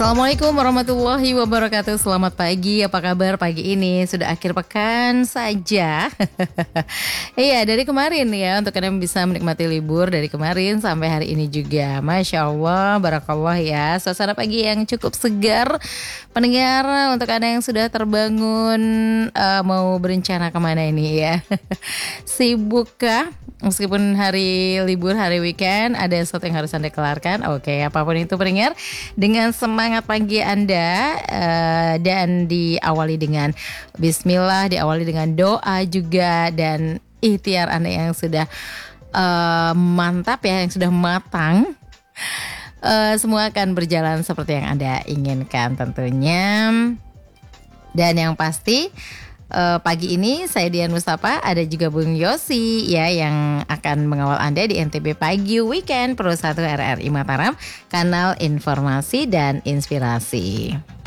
Assalamualaikum warahmatullahi wabarakatuh. Selamat pagi, apa kabar pagi ini? Sudah akhir pekan saja. Iya, dari kemarin ya, untuk kalian bisa menikmati libur dari kemarin sampai hari ini juga. Masya Allah, barakallah ya. Suasana pagi yang cukup segar. Pendengar, untuk Anda yang sudah terbangun, mau berencana kemana ini ya? Sibukkah? Meskipun hari libur, hari weekend, ada sesuatu yang harus Anda kelarkan. Oke, apapun itu pendengar, dengan semangat pagi Anda, dan diawali dengan bismillah, diawali dengan doa juga, dan ikhtiar Anda yang sudah mantap ya, yang sudah matang. Semua akan berjalan seperti yang Anda inginkan tentunya. Dan yang pasti pagi ini saya Dian Mustafa, ada juga Bung Yosi ya yang akan mengawal Anda di NTB Pagi Weekend Pro 1 RRI Mataram, kanal informasi dan inspirasi.